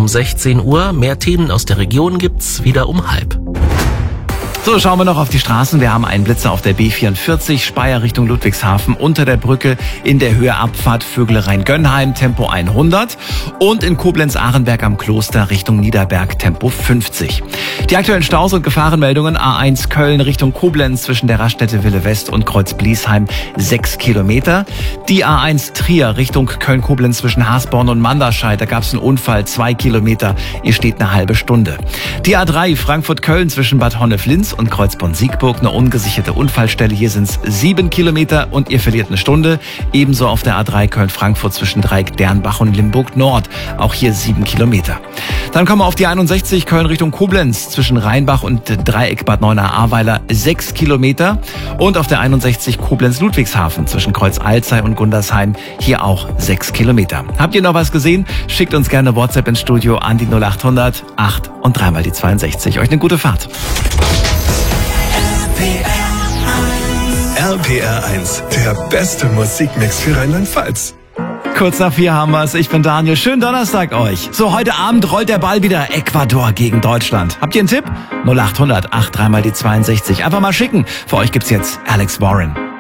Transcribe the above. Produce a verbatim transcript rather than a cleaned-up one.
um sechzehn Uhr. Mehr Themen aus der Region gibt's wieder um halb. So, schauen wir noch auf die Straßen. Wir haben einen Blitzer auf der B vierundvierzig, Speyer Richtung Ludwigshafen, unter der Brücke in der Höhe Abfahrt Vögelerein-Gönnheim, Tempo hundert. Und in Koblenz-Arenberg am Kloster Richtung Niederberg, Tempo fünfzig. Die aktuellen Staus und Gefahrenmeldungen: A eins Köln Richtung Koblenz zwischen der Raststätte Wille West und Kreuz Bliesheim, sechs Kilometer. Die A eins Trier Richtung Köln-Koblenz zwischen Hasborn und Manderscheid, da gab es einen Unfall, zwei Kilometer. Ihr steht eine halbe Stunde. Die A drei Frankfurt-Köln zwischen Bad Honnef-Linz und Kreuzborn-Siegburg, eine ungesicherte Unfallstelle. Hier sind es sieben Kilometer und ihr verliert eine Stunde. Ebenso auf der A drei Köln-Frankfurt zwischen Dreieck-Dernbach und Limburg-Nord. Auch hier sieben Kilometer. Dann kommen wir auf die einundsechzig Köln Richtung Koblenz zwischen Rheinbach und Dreieck Bad Neuenahr-Ahrweiler, sechs Kilometer. Und auf der einundsechzig Koblenz-Ludwigshafen zwischen Kreuz Alzey und Gundersheim, hier auch sechs Kilometer. Habt ihr noch was gesehen? Schickt uns gerne WhatsApp ins Studio an die null achthundert acht und dreimal die zweiundsechzig. Euch eine gute Fahrt. R P R eins, der beste Musikmix für Rheinland-Pfalz. Kurz nach vier haben wir's. Ich bin Daniel. Schönen Donnerstag euch. So, heute Abend rollt der Ball wieder. Ecuador gegen Deutschland. Habt ihr einen Tipp? null achthundert acht dreimal die zweiundsechzig. Einfach mal schicken. Für euch gibt's jetzt Alex Warren.